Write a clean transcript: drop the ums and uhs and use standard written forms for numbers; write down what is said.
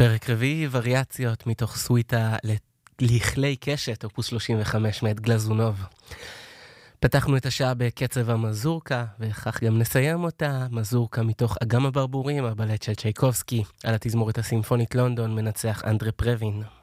פרק רביעי, וריאציות מתוך סוויטה לכלי קשת, אופוס 35 מאת גלזונוב. פתחנו את השעה בקצב המזורקה, וכך גם נסיים אותה. מזורקה מתוך אגם הברבורים, הבלט של צ'ייקובסקי, על התזמורת הסימפונית לונדון, מנצח אנדרה פרווין.